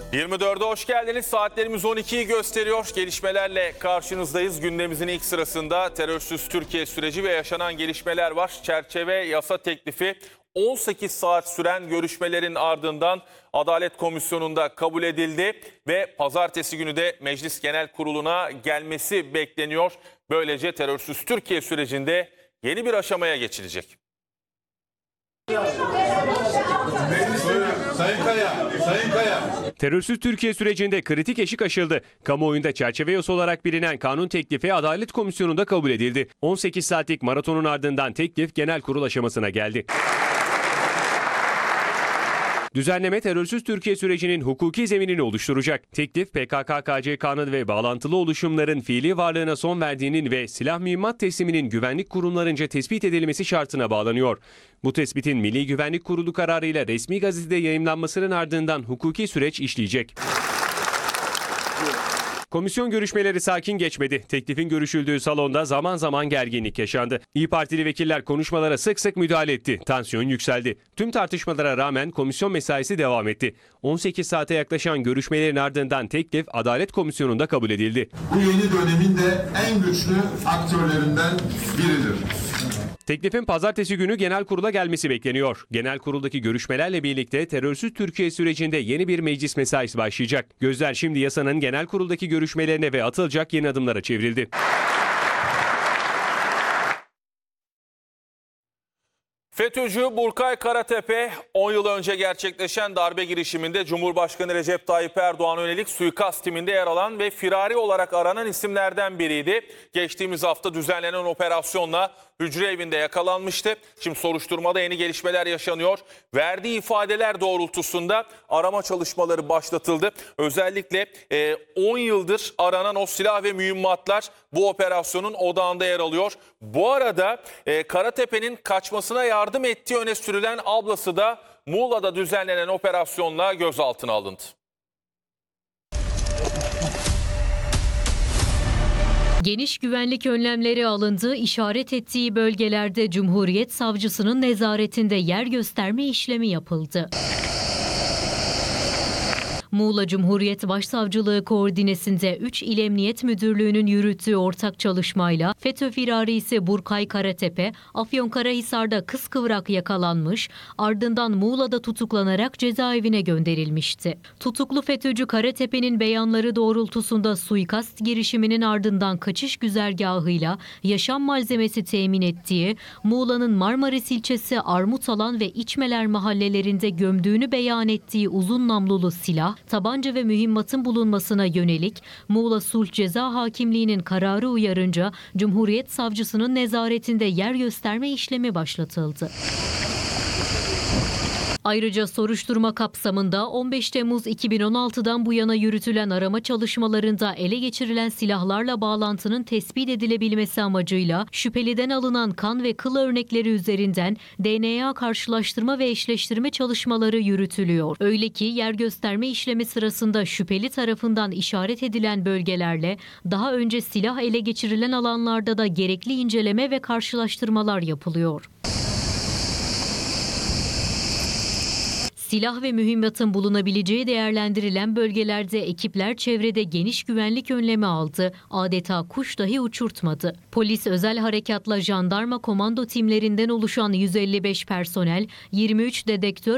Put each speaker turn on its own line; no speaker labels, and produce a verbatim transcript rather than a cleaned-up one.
yirmi dörde hoş geldiniz. Saatlerimiz on ikiyi gösteriyor. Gelişmelerle karşınızdayız. Gündemimizin ilk sırasında terörsüz Türkiye süreci ve yaşanan gelişmeler var. Çerçeve yasa teklifi on sekiz saat süren görüşmelerin ardından Adalet Komisyonu'nda kabul edildi ve pazartesi günü de Meclis Genel Kurulu'na gelmesi bekleniyor. Böylece terörsüz Türkiye sürecinde yeni bir aşamaya geçilecek.
Sayın Kaya, Sayın Kaya.
Terörsüz Türkiye sürecinde kritik eşik aşıldı. Kamuoyunda çerçeve yasa olarak bilinen kanun teklifi Adalet Komisyonu'nda kabul edildi. on sekiz saatlik maratonun ardından teklif genel kurul aşamasına geldi. Düzenleme terörsüz Türkiye sürecinin hukuki zeminini oluşturacak. Teklif P K K K C K'nın ve bağlantılı oluşumların fiili varlığına son verdiğinin ve silah mühimmat tesliminin güvenlik kurumlarınca tespit edilmesi şartına bağlanıyor. Bu tespitin Milli Güvenlik Kurulu kararıyla resmi gazetede yayımlanmasının ardından hukuki süreç işleyecek. Komisyon görüşmeleri sakin geçmedi. Teklifin görüşüldüğü salonda zaman zaman gerginlik yaşandı. İYİ Partili vekiller konuşmalara sık sık müdahale etti. Tansiyon yükseldi. Tüm tartışmalara rağmen komisyon mesaisi devam etti. on sekiz saate yaklaşan görüşmelerin ardından teklif Adalet Komisyonu'nda kabul edildi.
Bu yeni dönemin de en güçlü aktörlerinden biridir.
Teklifin pazartesi günü genel kurula gelmesi bekleniyor. Genel kuruldaki görüşmelerle birlikte terörsüz Türkiye sürecinde yeni bir meclis mesaisi başlayacak. Gözler şimdi yasanın genel kuruldaki görüşmelerine ve atılacak yeni adımlara çevrildi.
FETÖ'cü Burkay Karatepe on yıl önce gerçekleşen darbe girişiminde Cumhurbaşkanı Recep Tayyip Erdoğan'a yönelik suikast timinde yer alan ve firari olarak aranan isimlerden biriydi. Geçtiğimiz hafta düzenlenen operasyonla hücre evinde yakalanmıştı. Şimdi soruşturmada yeni gelişmeler yaşanıyor. Verdiği ifadeler doğrultusunda arama çalışmaları başlatıldı. Özellikle on yıldır aranan o silah ve mühimmatlar bu operasyonun odağında yer alıyor. Bu arada e, Karatepe'nin kaçmasına yardım ettiği öne sürülen ablası da Muğla'da düzenlenen operasyonla gözaltına alındı.
Geniş güvenlik önlemleri alındığı işaret ettiği bölgelerde Cumhuriyet Savcısının nezaretinde yer gösterme işlemi yapıldı. Muğla Cumhuriyet Başsavcılığı koordinesinde üç İl Emniyet Müdürlüğü'nün yürüttüğü ortak çalışmayla FETÖ firarisi Burkay Karatepe, Afyonkarahisar'da kıskıvrak yakalanmış, ardından Muğla'da tutuklanarak cezaevine gönderilmişti. Tutuklu FETÖ'cü Karatepe'nin beyanları doğrultusunda suikast girişiminin ardından kaçış güzergahıyla yaşam malzemesi temin ettiği, Muğla'nın Marmaris ilçesi Armutalan ve İçmeler mahallelerinde gömdüğünü beyan ettiği uzun namlulu silah, tabanca ve mühimmatın bulunmasına yönelik Muğla Sulh Ceza Hakimliği'nin kararı uyarınca Cumhuriyet Savcısının nezaretinde yer gösterme işlemi başlatıldı. Ayrıca soruşturma kapsamında on beş Temmuz iki bin on altıdan bu yana yürütülen arama çalışmalarında ele geçirilen silahlarla bağlantının tespit edilebilmesi amacıyla şüpheliden alınan kan ve kıl örnekleri üzerinden D N A karşılaştırma ve eşleştirme çalışmaları yürütülüyor. Öyle ki yer gösterme işlemi sırasında şüpheli tarafından işaret edilen bölgelerle daha önce silah ele geçirilen alanlarda da gerekli inceleme ve karşılaştırmalar yapılıyor. Silah ve mühimmatın bulunabileceği değerlendirilen bölgelerde ekipler çevrede geniş güvenlik önlemi aldı. Adeta kuş dahi uçurtmadı. Polis özel harekatla jandarma komando timlerinden oluşan yüz elli beş personel, yirmi üç dedektör